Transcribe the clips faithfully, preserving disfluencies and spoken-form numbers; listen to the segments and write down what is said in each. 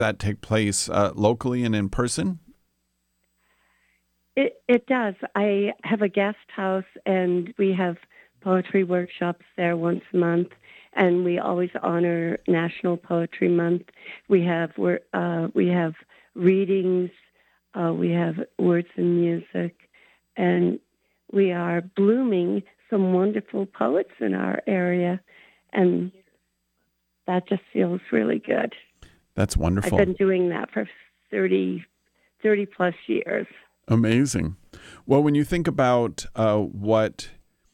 that take place uh, locally and in person? It it does. I have a guest house, and we have poetry workshops there once a month, and we always honor National Poetry Month. We have we uh, we have readings, uh, we have words and music, and we are blooming some wonderful poets in our area, and that just feels really good. That's I've wonderful. been doing that for thirty, thirty plus years. Amazing. Well, when you think about uh, what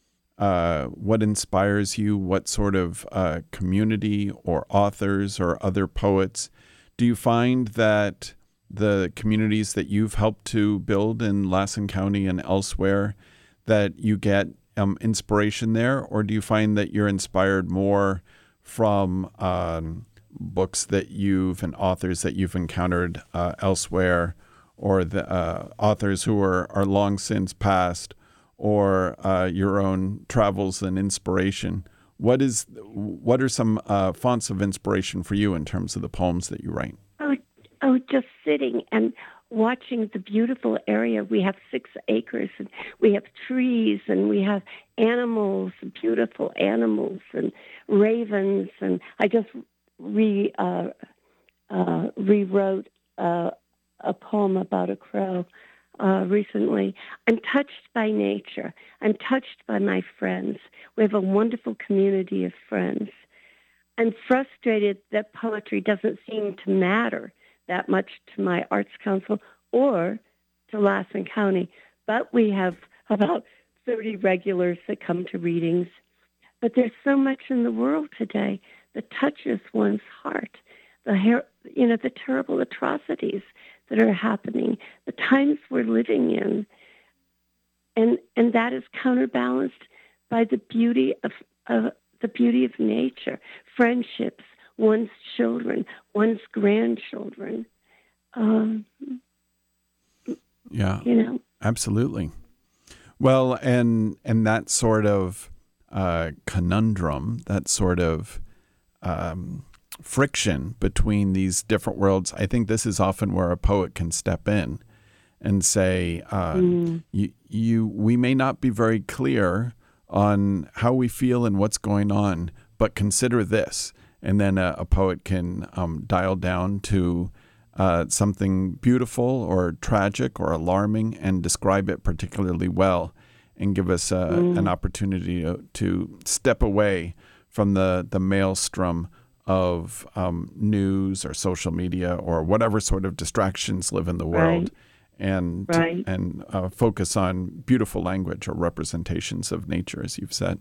uh, what inspires you, what sort of uh, community or authors or other poets, do you find that the communities that you've helped to build in Lassen County and elsewhere, that you get um, inspiration there, or do you find that you're inspired more from um, books that you've and authors that you've encountered uh, elsewhere, or the uh, authors who are, are long since passed, or uh, your own travels and inspiration? What is what are some uh, fonts of inspiration for you in terms of the poems that you write? Oh, oh, just sitting and watching the beautiful area. We have six acres, and we have trees, and we have animals, beautiful animals, and ravens. And I just re uh, uh, rewrote uh, a poem about a crow uh, recently. I'm touched by nature. I'm touched by my friends. We have a wonderful community of friends. I'm frustrated that poetry doesn't seem to matter that much to my Arts Council or to Lassen County, but we have about thirty regulars that come to readings. But there's so much in the world today that touches one's heart. The hair, you know, the terrible atrocities that are happening, the times we're living in, and and that is counterbalanced by the beauty of, of the beauty of nature, friendships, one's children, one's grandchildren. Um, Yeah, you know, absolutely. Well, and and that sort of uh, conundrum, that sort of um, friction between these different worlds, I think this is often where a poet can step in and say, uh, mm, you, you, we may not be very clear on how we feel and what's going on, but consider this. And then a, a poet can um, dial down to uh, something beautiful or tragic or alarming and describe it particularly well, and give us uh, mm, an opportunity to, to step away from the, the maelstrom of um, news or social media or whatever sort of distractions live in the world, right, and right. and uh, focus on beautiful language or representations of nature, as you've said.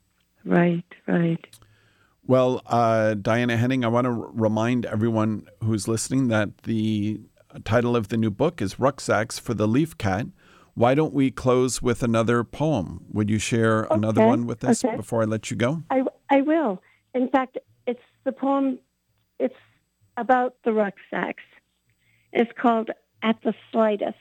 Right, right. Well, uh, Diana Henning, I want to r- remind everyone who's listening that the title of the new book is Rucksacks for the Leaf Cat. Why don't we close with another poem? Would you share another Okay, one with us okay. before I let you go? I, I will. In fact, it's the poem, it's about the rucksacks. It's called At the Slightest.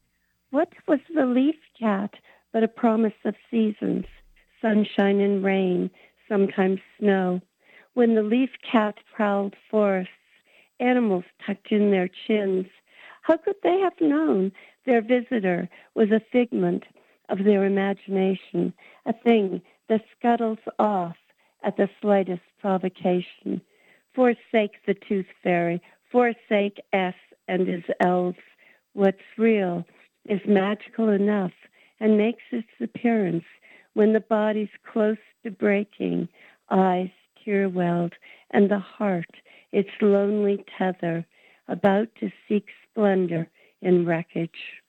What was the leaf cat but a promise of seasons, sunshine and rain, sometimes snow? When the leaf cat prowled forests, animals tucked in their chins. How could they have known their visitor was a figment of their imagination, a thing that scuttles off at the slightest provocation? Forsake the tooth fairy, forsake S and his elves. What's real is magical enough and makes its appearance when the body's close to breaking, eyes tear-welled, and the heart, its lonely tether, about to seek splendor in wreckage.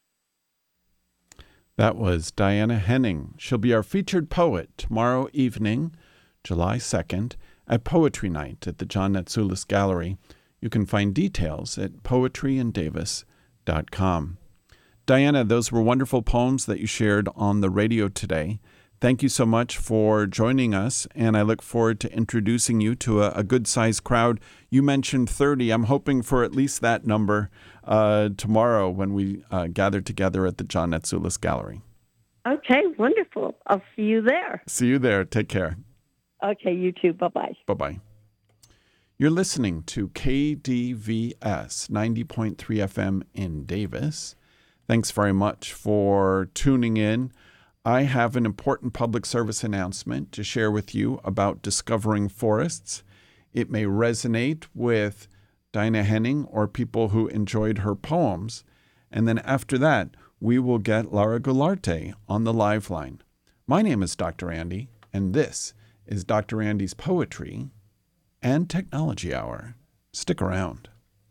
That was Diana Henning. She'll be our featured poet tomorrow evening, July second, at Poetry Night at the John Natsoulis Gallery. You can find details at poetry in davis dot com. Diana, those were wonderful poems that you shared on the radio today. Thank you so much for joining us, and I look forward to introducing you to a, a good-sized crowd. You mentioned thirty. I'm hoping for at least that number uh, tomorrow when we uh, gather together at the John Natsoulis Gallery. Okay, wonderful. I'll see you there. See you there. Take care. Okay, you too. Bye-bye. Bye-bye. You're listening to K D V S ninety point three F M in Davis. Thanks very much for tuning in. I have an important public service announcement to share with you about discovering forests. It may resonate with Dinah Henning or people who enjoyed her poems. And then after that, we will get Lara Gularte on the live line. My name is Doctor Andy, and this is Doctor Andy's Poetry and Technology Hour. Stick around.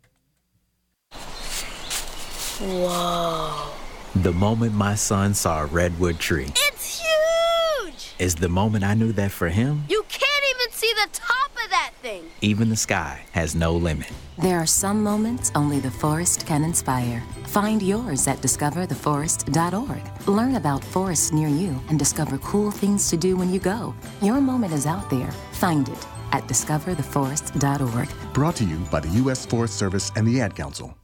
Whoa. The moment my son saw a redwood tree. It's huge! Is the moment I knew that for him, You can't even see the top of that thing. even the sky has no limit. There are some moments only the forest can inspire. Find yours at discover the forest dot org. Learn about forests near you and discover cool things to do when you go. Your moment is out there. Find it at discover the forest dot org. Brought to you by the U S Forest Service and the Ad Council.